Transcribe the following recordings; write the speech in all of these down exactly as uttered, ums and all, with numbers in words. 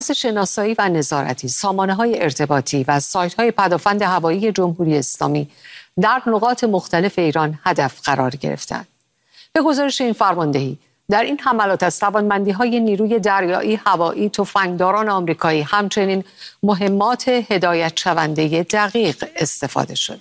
شناسایی و نظارتی، سامانه‌های ارتباطی و سایت‌های پدافند هوایی جمهوری اسلامی در نقاط مختلف ایران هدف قرار گرفتند. به گزارش این فرماندهی، در این حملات از توانمندی‌های نیروی دریایی، هوایی، تفنگداران آمریکایی همچنین مهمات هدایت شونده دقیق استفاده شده.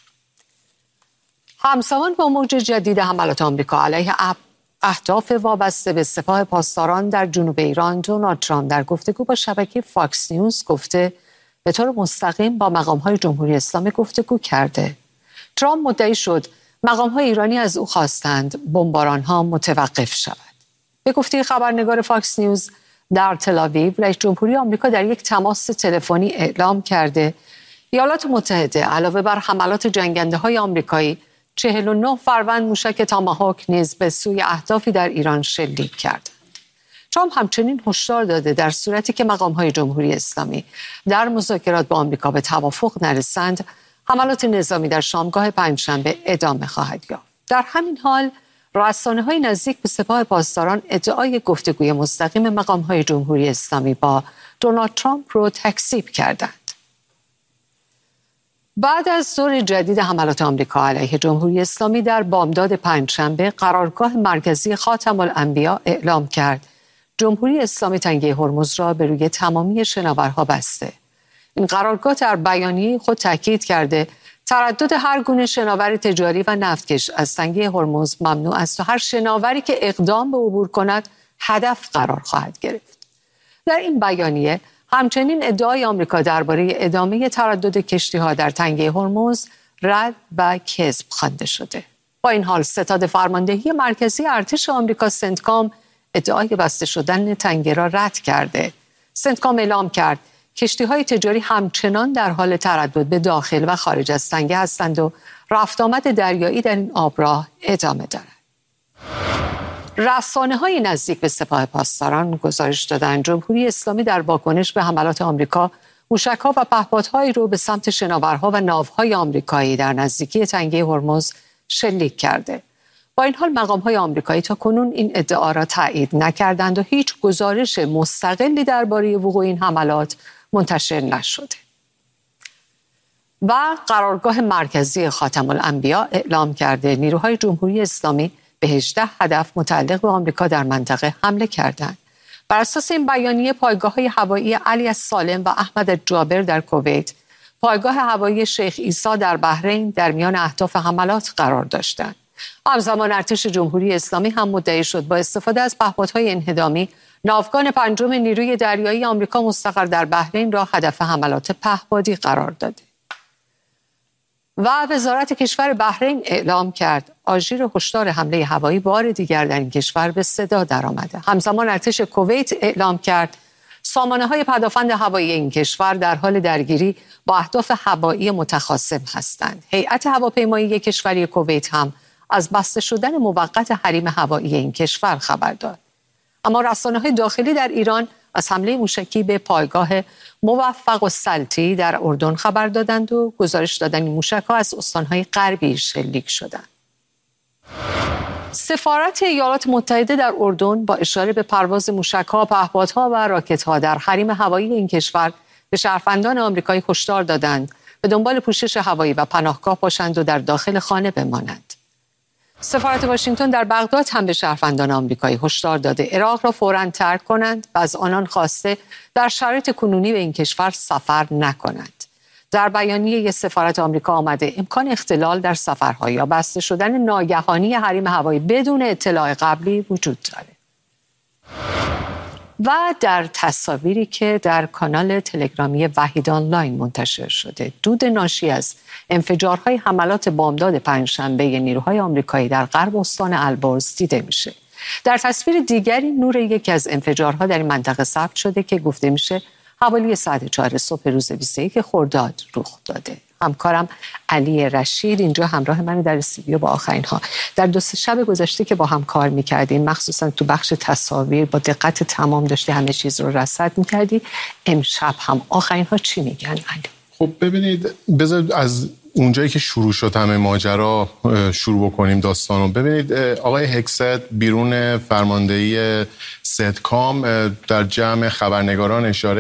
همزمان با موج جدید حملات آمریکا علیه اهداف وابسته به سپاه پاسداران در جنوب ایران، دونالد ترامپ در گفتگو با شبکه فاکس نیوز گفته به طور مستقیم با مقام‌های جمهوری اسلامی گفتگو کرده. ترامپ مدعی شد مقام‌های ایرانی از او خواستند بمباران‌ها متوقف شود. به گفته خبرنگار فاکس نیوز، در تل‌آویو رئیس جمهوری آمریکا در یک تماس تلفنی اعلام کرده ایالات متحده علاوه بر حملات جنگنده‌های آمریکایی چهل و نه فروند موشک تاماهاک نیز به سوی اهدافی در ایران شلیک کرد. ترامپ همچنین هشدار داده در صورتی که مقام‌های جمهوری اسلامی در مذاکرات با آمریکا به توافق نرسند، حملات نظامی در شامگاه پنجشنبه ادامه خواهد یافت. در همین حال رسانه‌های نزدیک به سپاه پاسداران ادعای گفتگوی مستقیم مقام‌های جمهوری اسلامی با دونالد ترامپ رو تکذیب کردند. بعد از دور جدید حملات آمریکا علیه جمهوری اسلامی در بامداد پنجشنبه، قرارگاه مرکزی خاتم الانبیا اعلام کرد جمهوری اسلامی تنگه هرمز را به روی تمامی شناورها بسته. این قرارگاه در بیانیه خود تاکید کرده تردد هر گونه شناور تجاری و نفتکش از تنگه هرمز ممنوع است و هر شناوری که اقدام به عبور کند هدف قرار خواهد گرفت. در این بیانیه همچنین ادعای آمریکا درباره ادامه تردد کشتی‌ها در تنگه هرمز رد و کذب خوانده شده. با این حال ستاد فرماندهی مرکزی ارتش آمریکا سنتکام ادعای بسته شدن تنگه را رد کرده. سنتکام اعلام کرد کشتی‌های تجاری همچنان در حال تردد به داخل و خارج از تنگه هستند و رفت آمد دریایی در این آبراه ادامه دارد. رسانه‌های نزدیک به سپاه پاسداران گزارش دادند جمهوری اسلامی در واکنش به حملات آمریکا موشک‌ها و پهپادهایی رو به سمت شناورها و ناوهای آمریکایی در نزدیکی تنگه هرمز شلیک کرده. با این حال مقام‌های آمریکایی تا کنون این ادعا را تایید نکردند و هیچ گزارش مستقلی درباره وقوع این حملات منتشر نشده. و قرارگاه مرکزی خاتم الانبیا اعلام کرده نیروهای جمهوری اسلامی به هجده هدف متعلق به آمریکا در منطقه حمله کردند. بر اساس این بیانیه پایگاه‌های هوایی علی السالم و احمد جابر در کویت، پایگاه هوایی شیخ عیسی در بحرین در میان اهداف حملات قرار داشتند. همزمان ارتش جمهوری اسلامی هم مدعی شد با استفاده از پهپادهای انهدامی ناوگان پنجم نیروی دریایی آمریکا مستقر در بحرین را هدف حملات پهپادی قرار داده. و وزارت کشور بحرین اعلام کرد آژیر هشدار حمله هوایی بار دیگر در این کشور به صدا درآمده. همزمان ارتش کویت اعلام کرد سامانه‌های پدافند هوایی این کشور در حال درگیری با اهداف هوایی متخاصم هستند. هیئت هواپیمایی کشوری کویت هم از بسته شدن موقت حریم هوایی این کشور خبر داد. اما رسانه‌های داخلی در ایران از حمله موشکی به پایگاه موفق السلطی در اردن خبر دادند و گزارش دادن این موشک‌ها از استان‌های غربی شلیک شدند. سفارت ایالات متحده در اردن با اشاره به پرواز موشک‌ها، پهپادها و راکت‌ها در حریم هوایی این کشور به شهروندان آمریکایی هشدار دادند به دنبال پوشش هوایی و پناهگاه باشند و در داخل خانه بمانند. سفارت واشنگتن در بغداد هم به شهروندان آمریکایی هشدار داده عراق را فوراً ترک کنند و از آنان خواسته در شرایط کنونی به این کشور سفر نکنند. در بیانیه سفارت آمریکا آمده امکان اختلال در سفرها یا بسته شدن ناگهانی حریم هوایی بدون اطلاع قبلی وجود دارد. و در تصاویری که در کانال تلگرامی وحید آنلاین منتشر شده، دود ناشی از انفجارهای حملات بامداد پنجشنبه نیروهای آمریکایی در غرب استان البرز دیده میشه. در تصویر دیگری نور یکی از انفجارها در این منطقه ثبت شده که گفته میشه حوالی ساعت چهار صبح روز بیست و یک خرداد رخ داده. همکارم علی رشید اینجا همراه من در استودیو با آخرین ها. در دو سه شب گذشته که با هم کار میکردیم، مخصوصا تو بخش تصاویر با دقت تمام داشتی همه چیز رو رصد میکردی، امشب هم آخرین ها چی میگن علی؟ خب ببینید، بذار از اونجایی که شروع شد همه ماجرا شروع بکنیم داستانو. ببینید آقای هگست بیرون فرماندهی ستکام در جمع خبرنگاران اشاره